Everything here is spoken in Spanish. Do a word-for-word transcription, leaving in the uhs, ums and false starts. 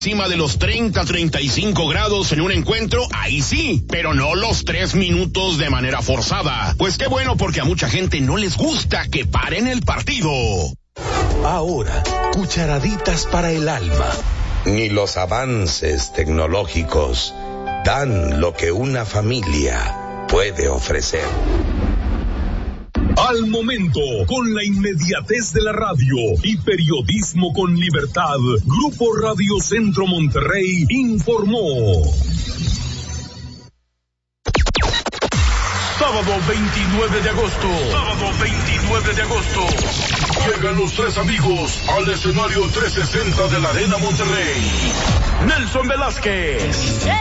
Encima de los treinta, treinta y cinco grados en un encuentro, ahí sí, pero no los tres minutos de manera forzada. Pues qué bueno, porque a mucha gente no les gusta que paren el partido. Ahora, cucharaditas para el alma. Ni los avances tecnológicos dan lo que una familia puede ofrecer. Al momento, con la inmediatez de la radio y periodismo con libertad, Grupo Radio Centro Monterrey informó. Sábado veintinueve de agosto. Sábado veintinueve de agosto. Llegan los tres amigos al escenario trescientos sesenta de la Arena Monterrey. Nelson Velázquez.